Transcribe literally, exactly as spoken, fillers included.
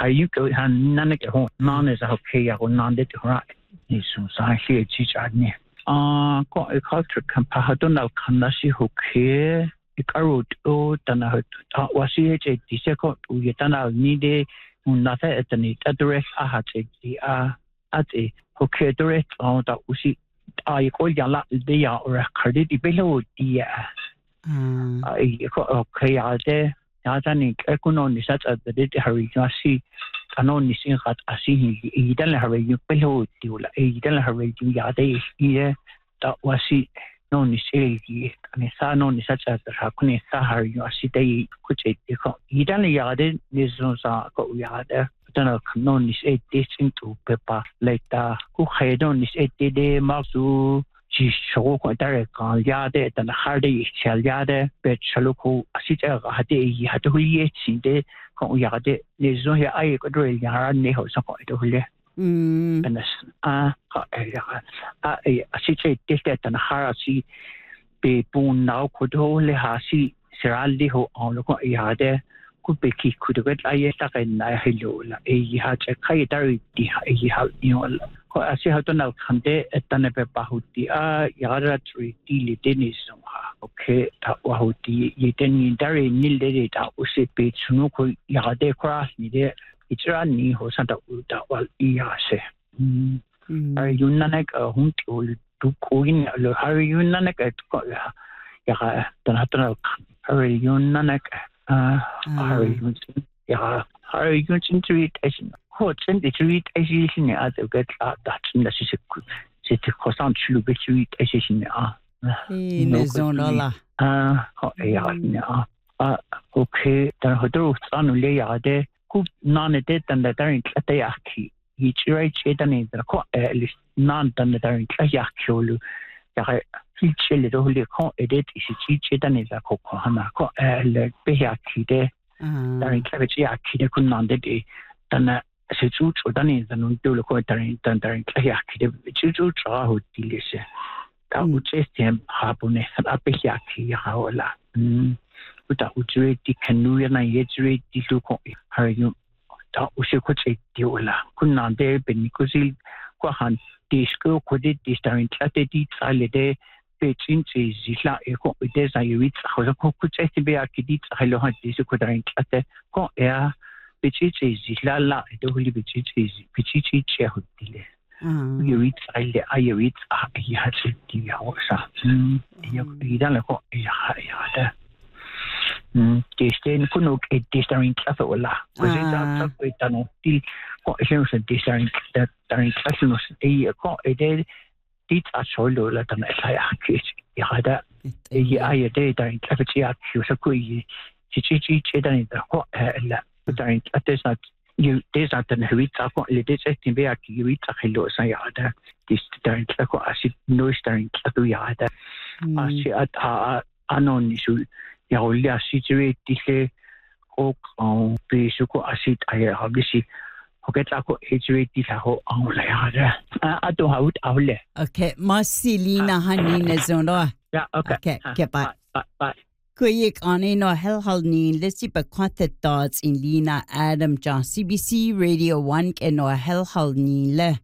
har ju gå han nanne ke hon nanne så okej jag och nanne det hon ni som sa här tjärne ah ko culture kan pa hadon al kanasi okej ikarut o tana ha wasi je dise ko u yetana ni de un nata etani address a ha je a ate okej direct on da usi ai ko ya la de ya or credit di belo dia ah ai ko okej ya de ya tani ekonomi sat at de hari kasi kanon sin rat asi idan hari yu belo di la idan hari yu ya de ye da wasi no ni selgi ani sa no ni sat at ha kuni sa hari yu asi de ku che de ko idan ya de ni so sa ko ya de tana kanon ni se de sin tu pepa later ku khaidon ni se de ma su ji sho ko dare ka ya de tan har de chal ya de pe chalo ko asi ja ha de yi ha de yi chi de ko ya de ni zo ya ai ko de ya ni ho sa ko de le mm and a ka ya a asi che de de tan har asi pe pun na ko do le ha si seral di ho on lo ko ya de ku pe ki ku de ai ta ka na hello la e yi ha che khai dar di ha yi ha ni ko asi ha to na khande etane pe pahuti a yara tri ti le tenis ha okay ta wa huti ye ten ni dare ni le ta usi pe chunu ko ya de cross ni de itra ni ho sa ta u ta wal ya se mm ai yunnanek hun ti ol tu ko in lo har yunnanek ko ya ya ta na ta har yunnanek ah har yun ya har yun treat as ko tsen de treat as ni a de get that na si se c'est croissant tu le treat as ni a eh ne zona la ah ya ya ah okay ta hodo san le ya de ku nan de tan da ta ta ya ki yi chira che ta ni da ko nan tan da ta ya ki lu ya ki che le do le ko edit isi chi che ta ni da ko ko na ko le pe ya ki de da ri ka che ya ki de kun nan de de tan se chu chu ta ni da nu do le ko ta ri tan ta ri ka ya ki de chu chu cha ho ti le se ta u che sem ha bu ne a pe ya ki ya ho la mm uta u che ti kanu ya na ye che ti lu ko ha yu ta u se ko che ti ola kun nan de be ni ko sil ko han ti sko ko de ti sta in tate ti sale de pe chin che zila e ko de sa yu it ho ko ko che ti be a ki ti halo ha ti ko da in tate ko ya pe chi che zila la de ho li pe chi che pe chi chi che ho ti le yu it sale a yu it a ya che ti ya o sa mm yo i da le ko ya ya da mm ti sten kuno ke ti sta in tate wala ko se ta ta ko ta no ti ko e se ti sta in tate ta in tate no e ko e de dit a solo la ta na ya ki ya da e ya de ta in tate ya ki so ko yi chi chi chi che da ni da ko la ta in tate sa you des at na hwita ko le des et be a ki hwita khilo sa ya da dis ta in tate ko asi no sta in tate ya da asi at a anon ni su ya o le asi tre ti le ko on pe su ko asi ta ya ha bisi ho ke ta ko e tre ti la ho on la ya da a to ha ut a le okay Marcelina hanine zona yeah okay okay ke ba bye Kuyik ane no hel hal ni lesi pa kwate thoughts in Lina Adam John C B C Radio one ke no hel hal ni le